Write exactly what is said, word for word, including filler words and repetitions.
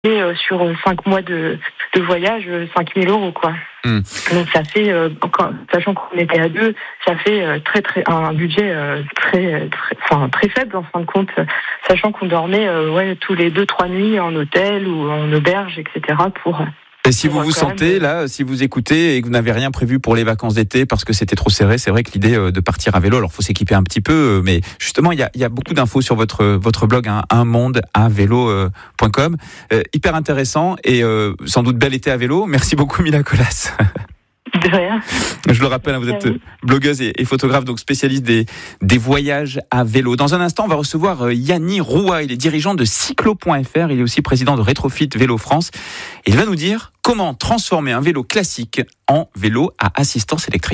Et euh, sur cinq mois de, de voyage, cinq mille euros, quoi. Mmh. Donc ça fait, euh, quand, sachant qu'on était à deux, ça fait euh, très très un budget euh, très, très, enfin très faible en fin de compte, sachant qu'on dormait euh, ouais tous les deux trois nuits en hôtel ou en auberge, et cetera. Pour Et si vous vous sentez, même... là, si vous écoutez et que vous n'avez rien prévu pour les vacances d'été parce que c'était trop serré, c'est vrai que l'idée de partir à vélo, alors faut s'équiper un petit peu, mais justement, il y a, il y a beaucoup d'infos sur votre, votre blog, hein, un monde à vélo point com. Euh, hyper intéressant et euh, sans doute bel été à vélo. Merci beaucoup, Mila Colas. De rien. Je le rappelle, vous êtes blogueuse et photographe, donc spécialiste des, des voyages à vélo. Dans un instant, on va recevoir Yanni Roua. Il est dirigeant de cyclo point f r. Il est aussi président de Retrofit Vélo France. Il va nous dire comment transformer un vélo classique en vélo à assistance électrique.